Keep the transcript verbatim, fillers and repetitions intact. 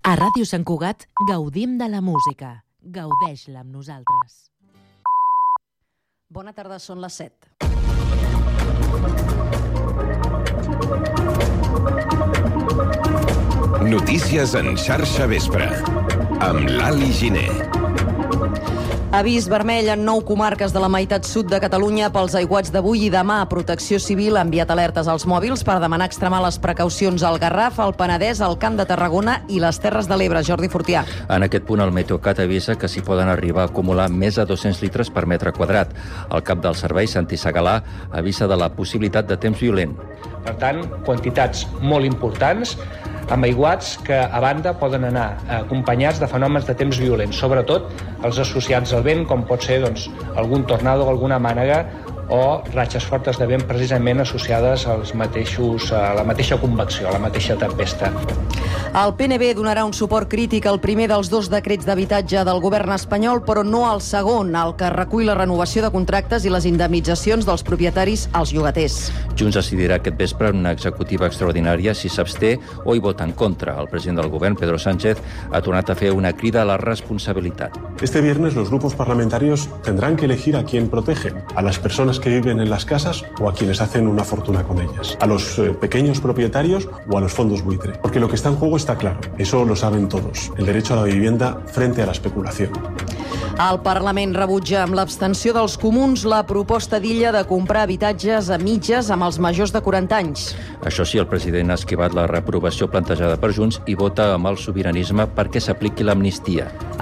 A Ràdio Sant Cugat gaudim de la música. Gaudeix-la amb nosaltres. Bona tarda, són les set. Notícies en xarxa vespre, amb l'Ali Giner. Avís vermell en nou comarques de la meitat sud de Catalunya pels aiguats d'avui i demà. Protecció Civil ha enviat alertes als mòbils per demanar extremar les precaucions al Garraf, al Penedès, al Camp de Tarragona i les Terres de l'Ebre. Jordi Fortià. En aquest punt, el Meteocat avisa que s'hi poden arribar a acumular més de dos-cents litres per metre quadrat. El cap del servei, Santi Segalà, avisa de la possibilitat de temps violent. Per tant, quantitats molt importants, amb aiguats que, a banda, poden anar acompanyats de fenòmens de temps violents, sobretot els associats al vent, com pot ser doncs, algun tornado o alguna mànega, o ratxes fortes de vent precisament associades als mateixos, a la mateixa convecció, a la mateixa tempesta. El P N B donarà un suport crític al primer dels dos decrets d'habitatge del govern espanyol, però no al segon, el que recull la renovació de contractes i les indemnitzacions dels propietaris als llogaters. Junts decidirà aquest vespre en una executiva extraordinària si s'absté o hi vota en contra. El president del govern, Pedro Sánchez, ha tornat a fer una crida a la responsabilitat. Este viernes los grupos parlamentarios tendrán que elegir a quién protegen, a las personas que viven en las casas o a quienes hacen una fortuna con ellas, a los eh, pequeños propietarios o a los fondos buitre. Porque lo que está en juego está claro, eso lo saben todos, el derecho a la vivienda frente a la especulación. El Parlament rebutja amb l'abstenció dels comuns la proposta d'Illa de comprar habitatges a mitges amb els majors de quaranta anys. Això sí, el president ha esquivat la reprovació plantejada per Junts i vota amb el sobiranisme perquè s'apliqui l'amnistia.